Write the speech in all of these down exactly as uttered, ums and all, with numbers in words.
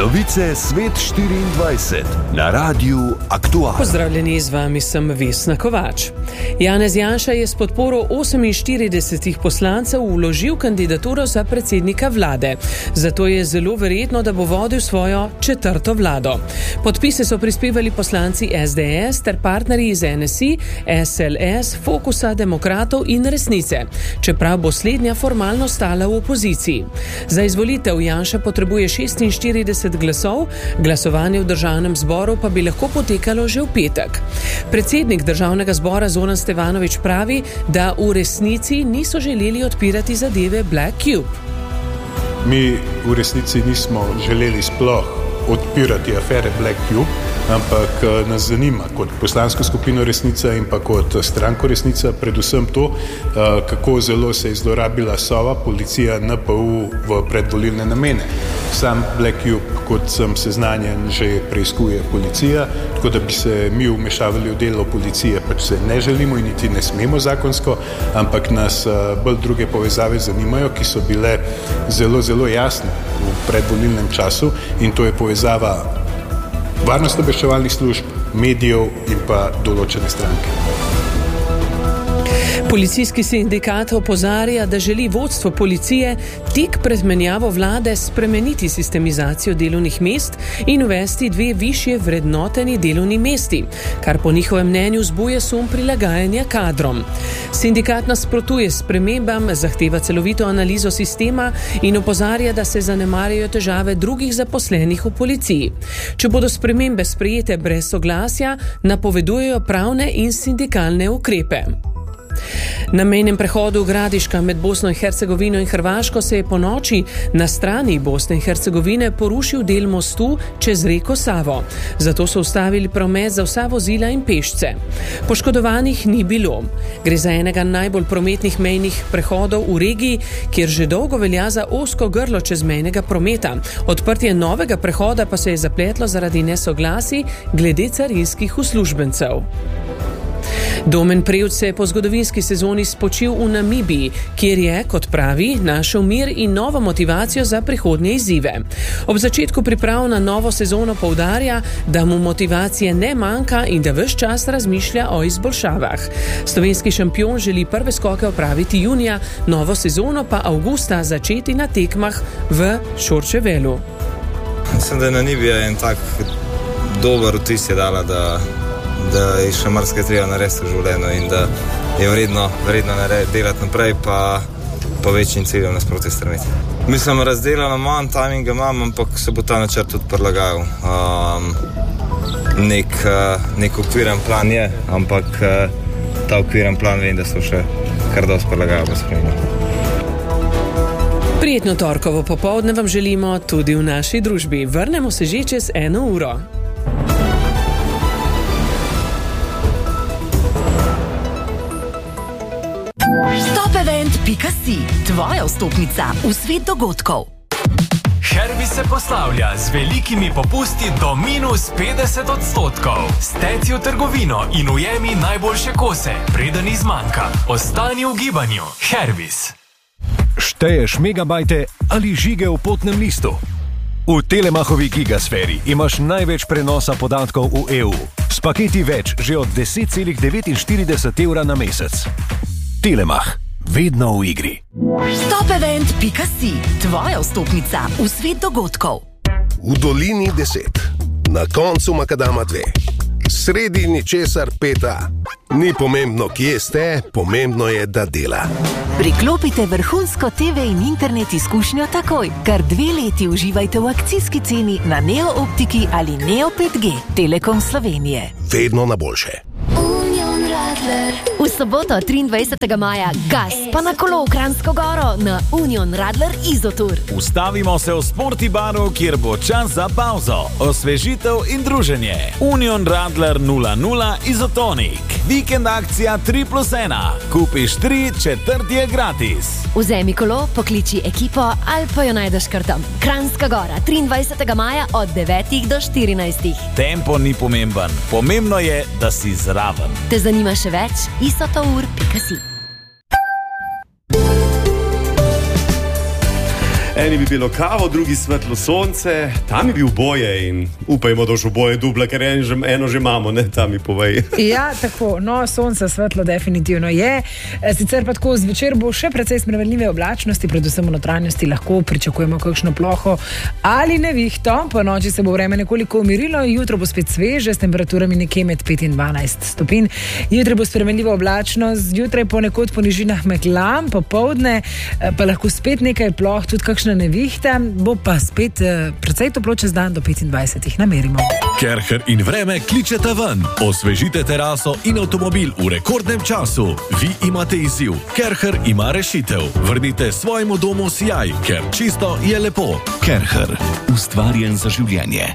Novice Svet štiriindvajset na Radiu Aktual. Pozdravljeni, z vami sem Vesna Kovač. Janez Janša je s podporo oseminštiridesetih poslancev vložil kandidaturo za predsednika vlade. Zato je zelo verjetno, da bo vodil svojo četrto vlado. Podpise so prispevali poslanci S D S ter partnerji iz N S I, S L S, Fokusa, Demokratov in Resnice, čeprav bo slednja formalno stala v opoziciji. Za izvolitev Janša potrebuje šestinštirideset glasov, glasovanje v državnem zboru pa bi lahko potekalo že v petek. Predsednik državnega zbora Zoran Stevanović pravi, da v resnici niso želeli odpirati zadeve Black Cube. Mi v resnici nismo želeli sploh odpirati afere Black Cube, ampak nas zanima kot poslansko skupino Resnica in pa kot stranko Resnica predvsem to, kako zelo se je zlorabila Sova, policija, N P U v predvolilne namene. Sam Black Cube, kot sem seznanjen, že preiskuje policija, tako da bi se mi vmešavali v delo policije, pač se ne želimo in niti ne smemo zakonsko, ampak nas bolj druge povezave zanimajo, ki so bile zelo, zelo jasne v predvolilnem času, in to je povezava varnostno-obveščevalnih služb, medijev in pa določene stranke. Policijski sindikat opozarja, da želi vodstvo policije tik pred menjavo vlade spremeniti sistemizacijo delovnih mest in uvesti dve višje vrednoteni delovni mesti, kar po njihovem mnenju vzbuja sum prilagajanja kadrom. Sindikat nasprotuje spremembam, zahteva celovito analizo sistema in opozarja, da se zanemarjajo težave drugih zaposlenih v policiji. Če bodo spremembe sprejete brez soglasja, napovedujejo pravne in sindikalne ukrepe. Na mejnem prehodu Gradiška med Bosno in Hercegovino in Hrvaško se je po noči na strani Bosne in Hercegovine porušil del mostu čez reko Savo. Zato so ustavili promet za vsa vozila in pešce. Poškodovanih ni bilo. Gre za enega najbolj prometnih mejnih prehodov v regiji, kjer že dolgo velja za ozko grlo čezmejnega prometa. Odprtje novega prehoda pa se je zapletlo zaradi nesoglasij glede carinskih uslužbencev. Domen Prevc se je po zgodovinski sezoni spočil v Namibiji, kjer je, kot pravi, našel mir in novo motivacijo za prihodnje izzive. Ob začetku priprav na novo sezono poudarja, da mu motivacije ne manjka in da ves čas razmišlja o izboljšavah. Slovenski šampion želi prve skoke opraviti junija, novo sezono pa avgusta začeti na tekmah v Šorčevelu. Mislim, da je Namibija en tak dober vtis je dala, da da je še marsikaj treba narediti v življenju in da je vredno, vredno delati naprej, pa, pa večjim ciljem nasproti stremeti. Mislim, razdeljeno manj, timinga imam, ampak se bo ta načrt tudi prilagajal. Um, nek, uh, nek okviren plan je, ampak uh, ta okviren plan vem, da so še kar dosti prilagajal v spremljanju. Prijetno torkovo popoldne vam želimo tudi v naši družbi. Vrnemo se že čez eno uro. Stopevent pika si, tvoja vstopnica v svet dogodkov. Herbis se poslavlja z velikimi popusti do minus petdeset odstotkov. Steci v trgovino in ujemi najboljše kose, preden izmanjka. Ostani v gibanju. Herbis. Šteješ megabajte ali žige v potnem listu? V Telemachovi gigasferi imaš največ prenosa podatkov v E U. S paketi več že od deset celih devetinštirideset evra na mesec. Telemach. Vedno v igri. Stopevent pika si, tvoja vstopnica v svet dogodkov. V dolini deset, na koncu makadama dve, sredi ničesar peta. Ni pomembno, kje ste, pomembno je, da dela. Priklopite vrhunsko T V in internet izkušnjo takoj. Kar dve leti uživajte v akcijski ceni na Neo Optiki ali Neo pet G. Telekom Slovenije. Vedno na boljše. V soboto triindvajsetega maja gas pa na kolo v Kranjsko Goro na Union Radler Izotur. Ustavimo se v Sporti baru, kjer bo čas za pauzo, osvežitev in druženje. Union Radler nula nula Izotonik. Vikend akcija tri plus ena. Kupiš tri, četrti je gratis. Vzemi kolo, pokliči ekipo ali pa jo najdeš kar tam. Kranjska Gora, triindvajsetega maja od devetih do štirinajstih. Tempo ni pomemben. Pomembno je, da si zraven. Te zanima še več? isotour pika si. Eni bi bilo kavo, drugi svetlo sonce, tam je bil boje in upajmo, da še boje dubla, ker en že, eno že imamo, ne, tam mi povej. Ja, tako, no, sonce svetlo definitivno je. Sicer pa tako zvečer bo še precej spremenljive oblačnosti, predvsem v notranjosti lahko pričakujemo kakšno ploho ali nevihto. Po noči se bo vreme nekoliko umirilo, jutro bo spet sveže s temperaturami nekje med pet in dvanajst stopinj. Jutri bo spremenljiva oblačnost, zjutraj ponekod po nižinah megla, popoldne pa lahko spet nekaj ploh, tudi kakšna nevihta, bo pa spet eh, precej toplo čez dan do petindvajset namerimo. Kerher in vreme kličeta ven. Osvežite teraso in avtomobil v rekordnem času. Vi imate izziv. Kerher ima rešitev. Vrnite svojemu domu sijaj, ker čisto je lepo. Kerher. Ustvarjen za življenje.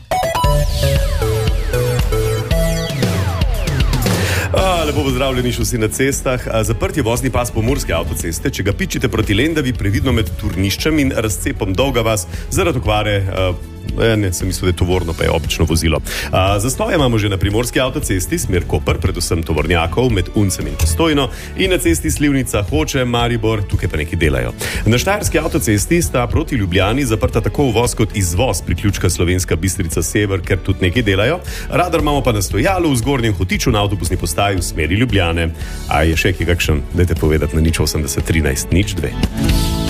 A, lepo pozdravljeni še vsi na cestah. A, zaprt je vozni pas pomurske avtoceste. Če ga pičite proti Lendavi, previdno med Turniščem in razcepom Dolga vas zaradi okvare. A, ne, sem mislil, da je tovorno, pa je obično vozilo. A, zastoje imamo že na primorski avtocesti, smer Koper, predvsem tovornjakov med Uncem in Postojno, in na cesti Slivnica, Hoče, Maribor, tukaj pa nekaj delajo. Na štajerski avtocesti sta proti Ljubljani zaprta tako uvoz kot izvoz priključka Slovenska Bistrica Sever, ker tudi nekaj delajo. Radar imamo pa na stojalu v Zgornjem Hotiču na avtobusni postaji v smeri Ljubljane. A je še kaj kakšen? Dajte povedati na nič osemdeset trinajst nič dve.